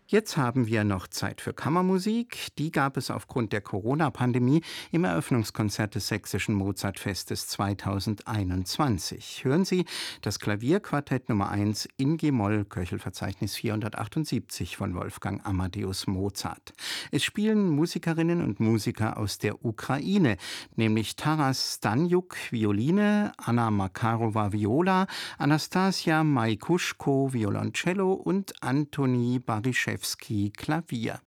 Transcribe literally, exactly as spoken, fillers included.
Jetzt haben wir noch Zeit für Kammermusik. Die gab es aufgrund der Corona-Pandemie im Eröffnungskonzert des Sächsischen Mozartfestes zweitausendeinundzwanzig. Hören Sie das Klavierquartett Nummer eins in G-Moll, Köchelverzeichnis vierhundertachtundsiebzig von Wolfgang Amadeus Mozart. Es spielen Musikerinnen und Musiker aus der Ukraine, nämlich Taras Staniuk, Violine, Anna Makarova, Viola, Anastasia Maikuschko, Violoncello und Antoni Baryszewski, Klavier.